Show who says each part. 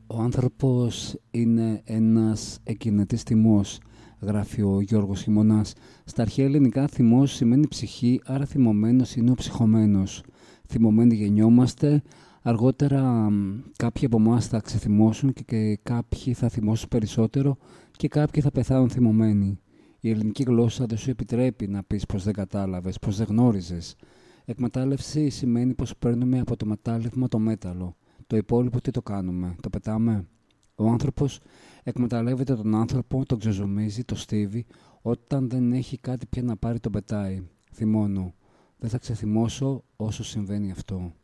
Speaker 1: Ο άνθρωπος είναι ένας εκκινητής θυμός, γράφει ο Γιώργος Χειμωνάς. Στα αρχαία ελληνικά θυμός σημαίνει ψυχή, άρα θυμωμένος είναι ο ψυχωμένος. Θυμωμένοι γεννιόμαστε, αργότερα κάποιοι από εμάς θα ξεθυμώσουν και κάποιοι θα θυμώσουν περισσότερο και κάποιοι θα πεθάνουν θυμωμένοι. Η ελληνική γλώσσα δεν σου επιτρέπει να πεις πως δεν κατάλαβες, πως δεν γνώριζες. Εκμετάλλευση σημαίνει πως παίρνουμε από το μετάλλευμα το μέταλλο. Το υπόλοιπο τι το κάνουμε, το πετάμε. Ο άνθρωπος εκμεταλλεύεται τον άνθρωπο, τον ξεζουμίζει, το στίβει, όταν δεν έχει κάτι πια να πάρει τον πετάει. Θυμώνω. Δεν θα ξεθυμώσω όσο συμβαίνει αυτό.